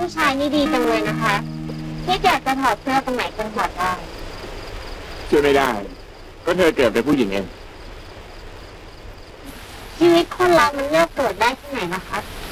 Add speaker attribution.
Speaker 1: ผู้ชายนี่ดีจังเลยนะคะที่อยากจะถอดเสื้อตรงไหนก็ถอดได้
Speaker 2: ช่วยไม่ได้ก็เธอเกิดเป็นผู้หญิงเอง
Speaker 1: ชีวิตคนเรามันเลือกเกิดได้ที่ไหนนะคะ